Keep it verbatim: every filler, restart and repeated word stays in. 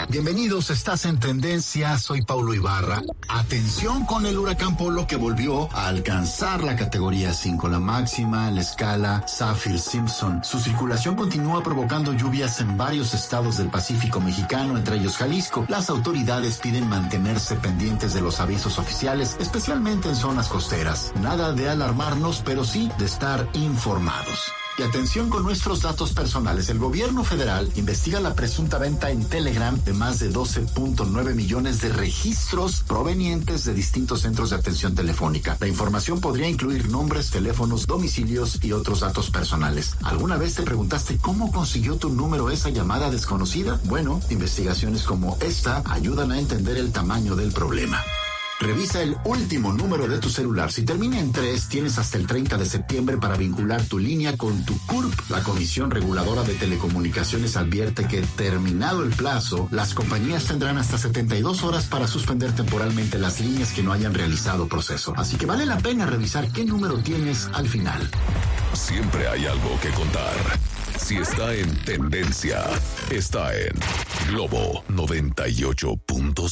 Bienvenidos, estás en Tendencia, soy Paulo Ibarra. Atención con el huracán Polo que volvió a alcanzar la categoría cinco, la máxima en la escala Saffir-Simpson. Su circulación continúa provocando lluvias en varios estados del Pacífico mexicano, entre ellos Jalisco. Las autoridades piden mantenerse pendientes de los avisos oficiales, especialmente en zonas costeras. Nada de alarmarnos, pero sí de estar informados. Y atención con nuestros datos personales. El gobierno federal investiga la presunta venta en Telegram de más de doce punto nueve millones de registros provenientes de distintos centros de atención telefónica. La información podría incluir nombres, teléfonos, domicilios y otros datos personales. ¿Alguna vez te preguntaste cómo consiguió tu número esa llamada desconocida? Bueno, investigaciones como esta ayudan a entender el tamaño del problema. Revisa el último número de tu celular. Si termina en tres, tienes hasta el treinta de septiembre para vincular tu línea con tu C U R P. La Comisión Reguladora de Telecomunicaciones advierte que, terminado el plazo, las compañías tendrán hasta setenta y dos horas para suspender temporalmente las líneas que no hayan realizado proceso. Así que vale la pena revisar qué número tienes al final. Siempre hay algo que contar. Si está en tendencia, está en Globo noventa y ocho punto cinco.